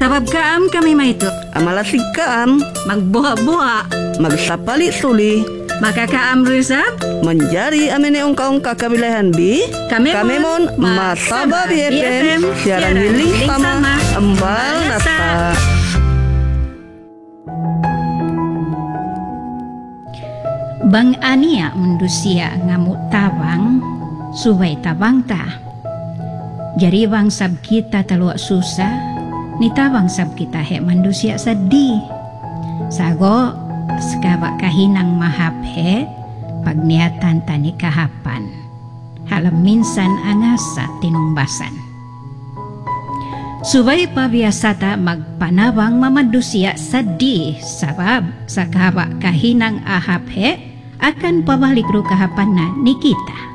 Tabab kaam kami maito. Amalasig kaam, Magbuha-buha. magsapali suli, Makakaam resap. manjari amin yung kaong kakabilahan bi. Kami mon Masaba BFM, siaran hiling sama, ambal nasa. Bang ania mendusia ngamuk tawang, subay tabang ta. Jari bang sab kita taluak susah, ni tawang sab kita hek manusia sedih. Sago sekabak kahinang mahap he, pagniatan tani kahapan. Halam minsan angasa tinumbasan. Subay pabiasata magpanawang mamanusia sedih sabab sakabak kahinang ahap he, akan pabalik ru kahapan na ni kita.